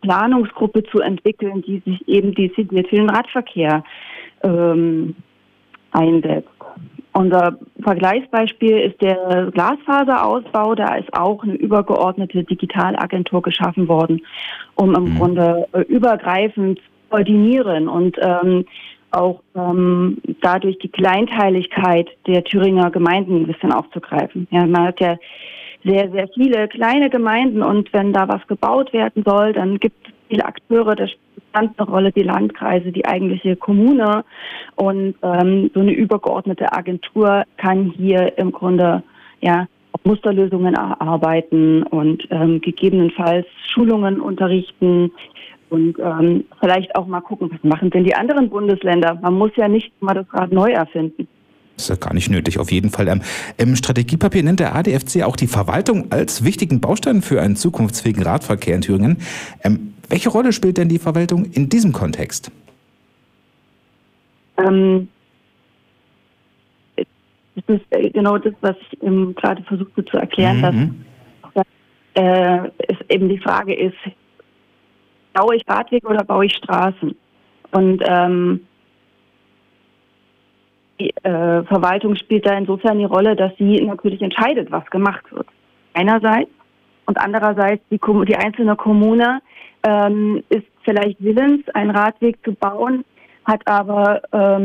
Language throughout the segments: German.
Planungsgruppe zu entwickeln, die sich eben dezidiert für den Radverkehr einsetzt. Unser Vergleichsbeispiel ist der Glasfaserausbau. Da ist auch eine übergeordnete Digitalagentur geschaffen worden, um im Grunde übergreifend zu koordinieren und auch dadurch die Kleinteiligkeit der Thüringer Gemeinden ein bisschen aufzugreifen. Ja, man hat ja sehr, sehr viele kleine Gemeinden und wenn da was gebaut werden soll, dann gibt es viele Akteure, da spielt eine Rolle, die Landkreise, die eigentliche Kommune und so eine übergeordnete Agentur kann hier im Grunde ja Musterlösungen erarbeiten und gegebenenfalls Schulungen unterrichten und vielleicht auch mal gucken, was machen denn die anderen Bundesländer? Man muss ja nicht mal das Rad neu erfinden. Das ist ja gar nicht nötig, auf jeden Fall. Im Strategiepapier nennt der ADFC auch die Verwaltung als wichtigen Baustein für einen zukunftsfähigen Radverkehr in Thüringen. Welche Rolle spielt denn die Verwaltung in diesem Kontext? Das ist genau das, was ich gerade versuchte zu erklären, dass es eben die Frage ist, baue ich Radwege oder baue ich Straßen? Und die Verwaltung spielt da insofern die Rolle, dass sie natürlich entscheidet, was gemacht wird. Einerseits und andererseits die einzelne Kommune ist vielleicht willens, einen Radweg zu bauen, hat aber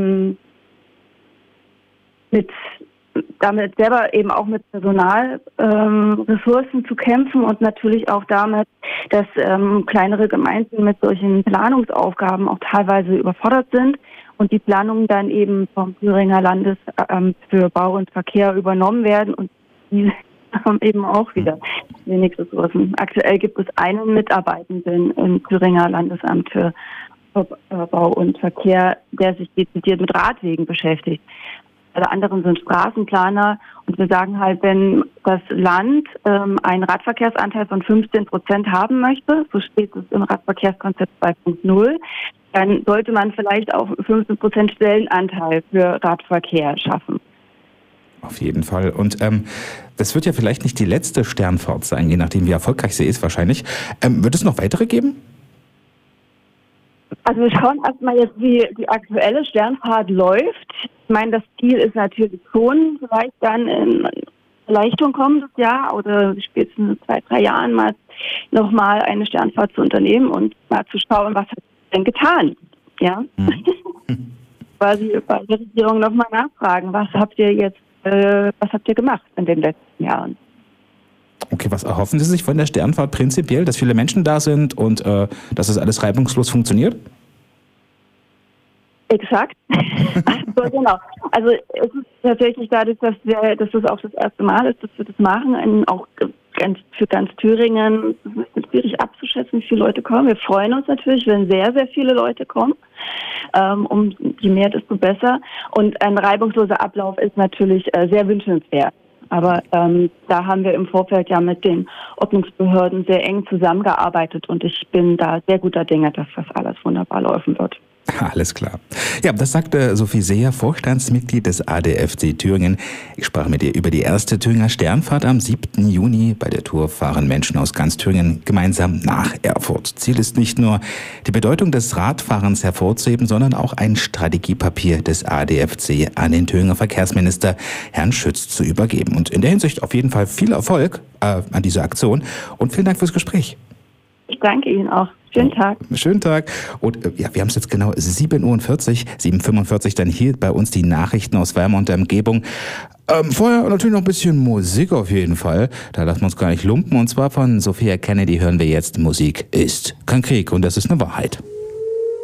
damit selber eben auch mit Personalressourcen zu kämpfen und natürlich auch damit, dass kleinere Gemeinden mit solchen Planungsaufgaben auch teilweise überfordert sind und die Planungen dann eben vom Thüringer Landesamt für Bau und Verkehr übernommen werden und die haben eben auch wieder wenig Ressourcen. Aktuell gibt es einen Mitarbeitenden im Thüringer Landesamt für Bau und Verkehr, der sich dezidiert mit Radwegen beschäftigt. Alle anderen sind Straßenplaner und wir sagen halt, wenn das Land einen Radverkehrsanteil von 15% haben möchte, so steht es im Radverkehrskonzept 2.0, dann sollte man vielleicht auch 15% Stellenanteil für Radverkehr schaffen. Auf jeden Fall. Und das wird ja vielleicht nicht die letzte Sternfahrt sein, je nachdem wie erfolgreich sie ist wahrscheinlich. Wird es noch weitere geben? Also wir schauen erstmal jetzt, wie die aktuelle Sternfahrt läuft. Ich meine, das Ziel ist natürlich schon, vielleicht dann vielleicht schon kommendes Jahr oder spätestens in 2-3 Jahren mal nochmal eine Sternfahrt zu unternehmen und mal zu schauen, was hat sich denn getan. Ja? Quasi bei der Regierung nochmal nachfragen, was habt ihr gemacht in den letzten Jahren? Okay, was erhoffen Sie sich von der Sternfahrt prinzipiell? Dass viele Menschen da sind und dass es alles reibungslos funktioniert? Exakt. So, genau. Also es ist tatsächlich dadurch, dass das auch das erste Mal ist, dass wir das machen, auch für ganz Thüringen. Es ist schwierig abzuschätzen, wie viele Leute kommen. Wir freuen uns natürlich, wenn sehr, sehr viele Leute kommen. Je mehr, desto besser. Und ein reibungsloser Ablauf ist natürlich sehr wünschenswert. Aber da haben wir im Vorfeld ja mit den Ordnungsbehörden sehr eng zusammengearbeitet und ich bin da sehr guter Dinge, dass das alles wunderbar laufen wird. Alles klar. Ja, das sagte Sophie Seeher, Vorstandsmitglied des ADFC Thüringen. Ich sprach mit ihr über die erste Thüringer Sternfahrt am 7. Juni. Bei der Tour fahren Menschen aus ganz Thüringen gemeinsam nach Erfurt. Ziel ist nicht nur, die Bedeutung des Radfahrens hervorzuheben, sondern auch ein Strategiepapier des ADFC an den Thüringer Verkehrsminister Herrn Schütz zu übergeben. Und in der Hinsicht auf jeden Fall viel Erfolg an dieser Aktion und vielen Dank fürs Gespräch. Ich danke Ihnen auch. Schönen Tag. Schönen Tag. Und ja, wir haben es jetzt genau 7:45 dann hier bei uns die Nachrichten aus Weimar und der Umgebung. Vorher natürlich noch ein bisschen Musik auf jeden Fall. Da lassen wir uns gar nicht lumpen. Und zwar von Sophia Kennedy hören wir jetzt Musik ist kein Krieg. Und das ist eine Wahrheit.